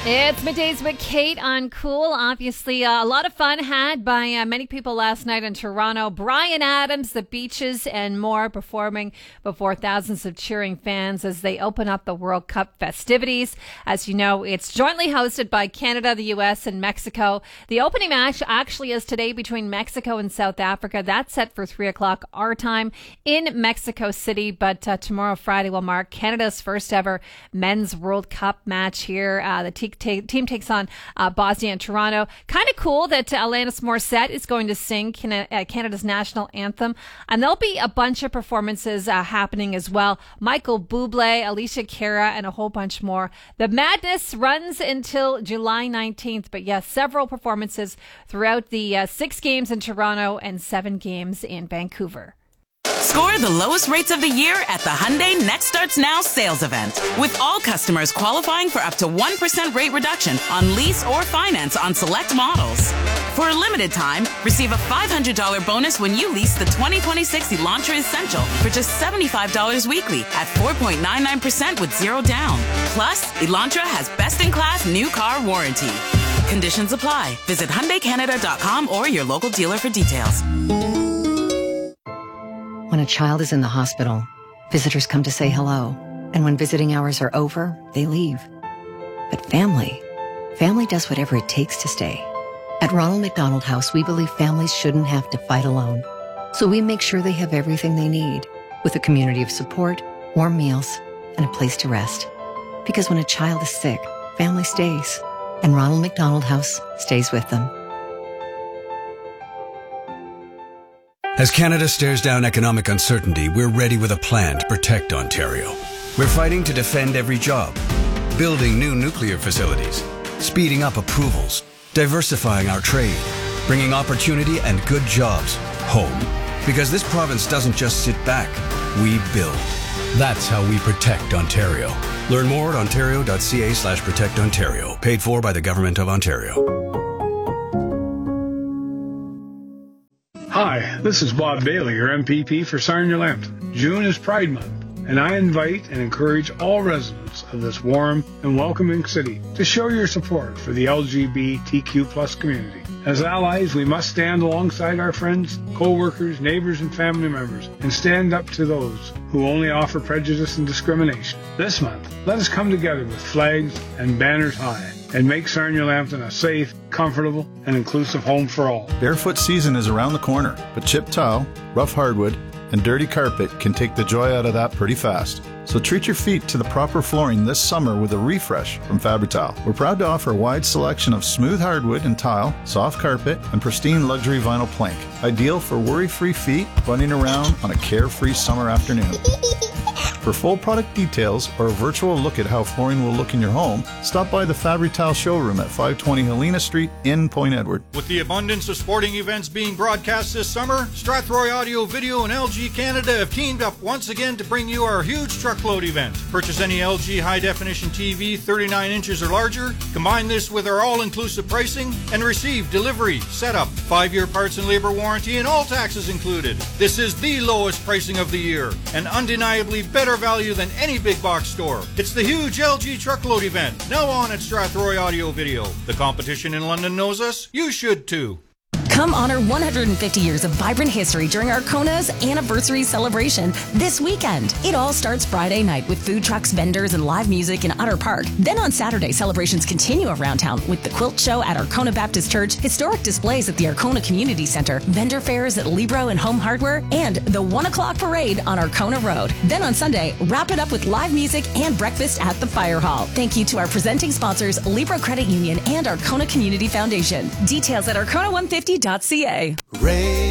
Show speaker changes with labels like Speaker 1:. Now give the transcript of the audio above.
Speaker 1: It's Middays with Kate on Cool. Obviously, a lot of fun had by many people last night in Toronto. Bryan Adams, The Beaches, and more performing before thousands of cheering fans as they open up the World Cup festivities. As you know, it's jointly hosted by Canada, the U.S., and Mexico. The opening match actually is today between Mexico and South Africa. That's set for 3 o'clock our time in Mexico City. But tomorrow, Friday, will mark Canada's first ever men's World Cup match here. The team takes on Bosnia and Toronto. Kind of cool that Alanis Morissette is going to sing Canada's national anthem. And there'll be a bunch of performances happening as well. Michael Bublé, Alicia Cara, and a whole bunch more. The madness runs until July 19th. But yes, several performances throughout the 6 games in Toronto and 7 games in Vancouver.
Speaker 2: Score the lowest rates of the year at the Hyundai Next Starts Now sales event. With all customers qualifying for up to 1% rate reduction on lease or finance on select models. For a limited time, receive a $500 bonus when you lease the 2026 Elantra Essential for just $75 weekly at 4.99% with 0 down. Plus, Elantra has best-in-class new car warranty. Conditions apply. Visit HyundaiCanada.com or your local dealer for details.
Speaker 3: When a child is in the hospital, visitors come to say hello. And when visiting hours are over, they leave. But family does whatever it takes to stay. At Ronald McDonald House, we believe families shouldn't have to fight alone. So we make sure they have everything they need, with a community of support, warm meals, and a place to rest. Because when a child is sick, family stays. And Ronald McDonald House stays with them.
Speaker 4: As Canada stares down economic uncertainty, we're ready with a plan to protect Ontario. We're fighting to defend every job, building new nuclear facilities, speeding up approvals, diversifying our trade, bringing opportunity and good jobs home. Because this province doesn't just sit back, we build. That's how we protect Ontario. Learn more at ontario.ca/protectontario. Paid for by the Government of Ontario.
Speaker 5: Hi, this is Bob Bailey, your MPP for Sarnia-Lambton. June is Pride Month, and I invite and encourage all residents of this warm and welcoming city to show your support for the LGBTQ+ community. As allies, we must stand alongside our friends, co-workers, neighbors, and family members, and stand up to those who only offer prejudice and discrimination. This month, let us come together with flags and banners high and make Sarnia-Lambton a safe, comfortable, and inclusive home for all.
Speaker 6: Barefoot season is around the corner, but chipped tile, rough hardwood, and dirty carpet can take the joy out of that pretty fast. So treat your feet to the proper flooring this summer with a refresh from Fabri-Tile. We're proud to offer a wide selection of smooth hardwood and tile, soft carpet, and pristine luxury vinyl plank. Ideal for worry-free feet running around on a carefree summer afternoon. For full product details or a virtual look at how flooring will look in your home, stop by the Fabri-Tile showroom at 520 Helena Street in Point Edward.
Speaker 7: With the abundance of sporting events being broadcast this summer, Strathroy Audio Video and LG Canada have teamed up once again to bring you our huge truckload event. Purchase any LG high-definition TV 39 inches or larger, combine this with our all-inclusive pricing, and receive delivery, setup, 5-year parts and labor warranty, and all taxes included. This is the lowest pricing of the year, and undeniably better value than any big box store. It's the huge LG truckload event, now on at Strathroy Audio Video. The competition in London knows us. You should too.
Speaker 8: Come honor 150 years of vibrant history during Arcona's anniversary celebration this weekend. It all starts Friday night with food trucks, vendors, and live music in Utter Park. Then on Saturday, celebrations continue around town with the quilt show at Arcona Baptist Church, historic displays at the Arcona Community Center, vendor fairs at Libro and Home Hardware, and the 1 o'clock parade on Arcona Road. Then on Sunday, wrap it up with live music and breakfast at the Fire Hall. Thank you to our presenting sponsors, Libro Credit Union and Arcona Community Foundation. Details at arcona150.ca.